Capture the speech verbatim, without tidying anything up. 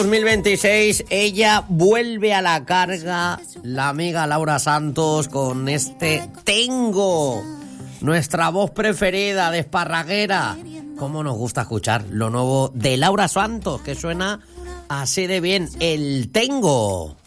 dos mil veintiséis, ella vuelve a la carga, la amiga Laura Santos, con este Tengo, nuestra voz preferida de esparraguera. Cómo nos gusta escuchar lo nuevo de Laura Santos, que suena así de bien, el Tengo.